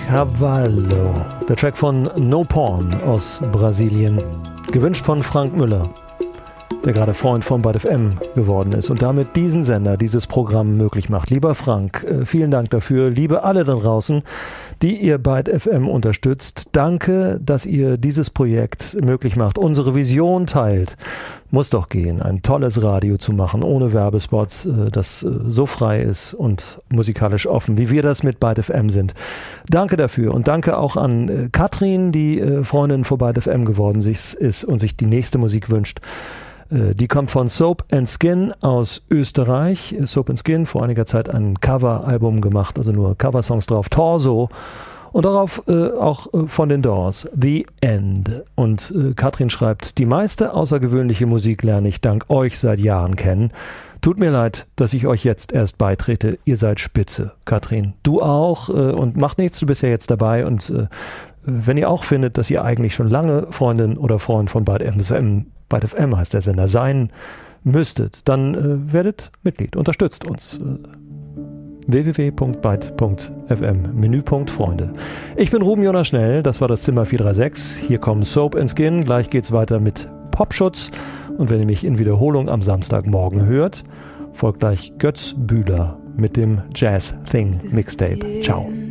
Cavallo, der Track von No Porn aus Brasilien, gewünscht von Frank Müller, der gerade Freund von Byte FM geworden ist und damit diesen Sender, dieses Programm möglich macht. Lieber Frank, vielen Dank dafür. Liebe alle da draußen, die ihr Byte FM unterstützt. Danke, dass ihr dieses Projekt möglich macht, unsere Vision teilt. Muss doch gehen, ein tolles Radio zu machen, ohne Werbespots, das so frei ist und musikalisch offen, wie wir das mit Byte FM sind. Danke dafür und danke auch an Katrin, die Freundin von Byte FM geworden ist und sich die nächste Musik wünscht. Die kommt von Soap & Skin aus Österreich. Soap & Skin, vor einiger Zeit ein Cover-Album gemacht, also nur Coversongs drauf. Torso. Und darauf auch von den Doors, The End. Und Katrin schreibt, die meiste außergewöhnliche Musik lerne ich dank euch seit Jahren kennen. Tut mir leid, dass ich euch jetzt erst beitrete. Ihr seid spitze, Katrin. Du auch und macht nichts, du bist ja jetzt dabei. Und wenn ihr auch findet, dass ihr eigentlich schon lange Freundin oder Freund von Byte FM heißt der Sender, sein müsstet, dann werdet Mitglied, unterstützt uns. www.byte.fm, Menüpunkt Freunde. Ich bin Ruben Jonas Schnell, das war das Zimmer 436. Hier kommen Soap & Skin, gleich geht's weiter mit Popschutz. Und wenn ihr mich in Wiederholung am Samstagmorgen hört, folgt gleich Götz Bühler mit dem Jazz Thing Mixtape. Ciao.